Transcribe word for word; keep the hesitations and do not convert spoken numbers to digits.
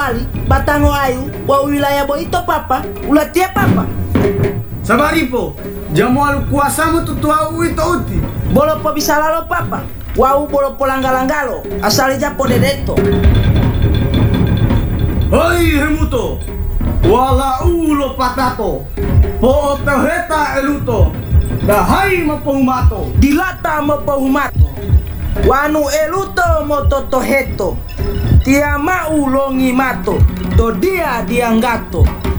wali, batango ayu, wa wilayah boito papa, ulatia papa. Sabaripo, jamu alu kuasamu tutua uito uti. Bolo po bisa lalo papa, wau bolo po langgalangalo, asal ja po dedeto. Hoi hemuto, wala ulo patato, po heta eluto, dahai mapumato. Dilata mo pahumato, wanu eluto mo totoheto, tiama ulongi mato, to dia dianggato.